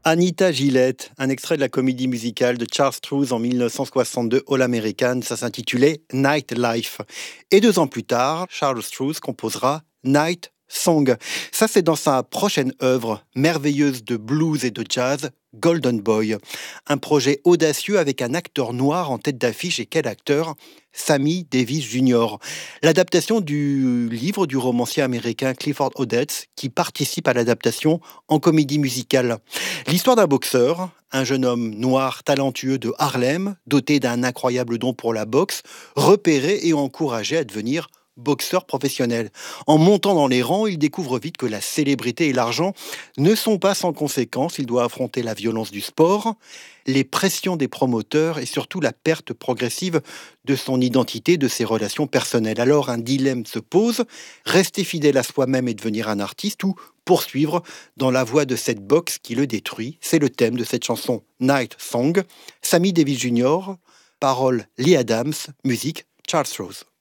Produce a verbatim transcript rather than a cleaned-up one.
Anita Gillette, un extrait de la comédie musicale de Charles Strouse en mille neuf cent soixante-deux, All American, ça s'intitulait Night Life. Et deux ans plus tard, Charles Strouse composera Night Song. Ça, c'est dans sa prochaine œuvre, merveilleuse de blues et de jazz, Golden Boy. Un projet audacieux avec un acteur noir en tête d'affiche. Et quel acteur? Sammy Davis junior L'adaptation du livre du romancier américain Clifford Odets, qui participe à l'adaptation en comédie musicale. L'histoire d'un boxeur, un jeune homme noir talentueux de Harlem, doté d'un incroyable don pour la boxe, repéré et encouragé à devenir boxeur professionnel. En montant dans les rangs, il découvre vite que la célébrité et l'argent ne sont pas sans conséquences. Il doit affronter la violence du sport, les pressions des promoteurs et surtout la perte progressive de son identité, de ses relations personnelles. Alors un dilemme se pose, rester fidèle à soi-même et devenir un artiste ou poursuivre dans la voie de cette boxe qui le détruit. C'est le thème de cette chanson Night Song. Sammy Davis junior, paroles Lee Adams, musique Charles Strouse.